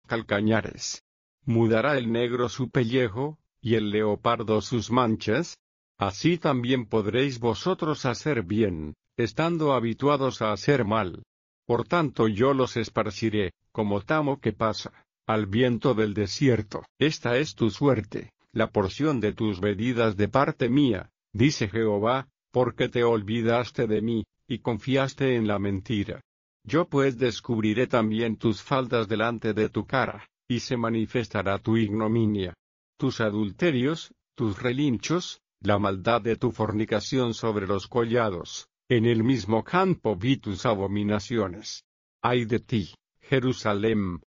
calcañares. ¿Mudará el negro su pellejo, y el leopardo sus manchas? Así también podréis vosotros hacer bien, estando habituados a hacer mal. Por tanto yo los esparciré, como tamo que pasa, al viento del desierto. Esta es tu suerte, la porción de tus medidas de parte mía, dice Jehová, porque te olvidaste de mí, y confiaste en la mentira. Yo pues descubriré también tus faltas delante de tu cara, y se manifestará tu ignominia. Tus adulterios, tus relinchos, la maldad de tu fornicación sobre los collados, en el mismo campo vi tus abominaciones. Ay de ti, Jerusalem,